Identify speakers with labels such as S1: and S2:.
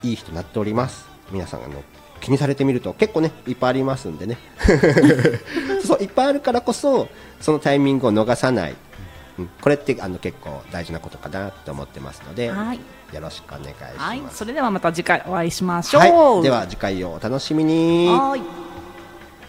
S1: いい人になっております。皆さん気にされてみると結構ねいっぱいありますんでねそういっぱいあるからこそそのタイミングを逃さない、これって結構大事なことかなと思ってますので、
S2: はい、
S1: よろしくお願いします。
S2: はい、それではまた次回お会いしましょう。
S1: はい、では次回をお楽しみに。
S2: はい。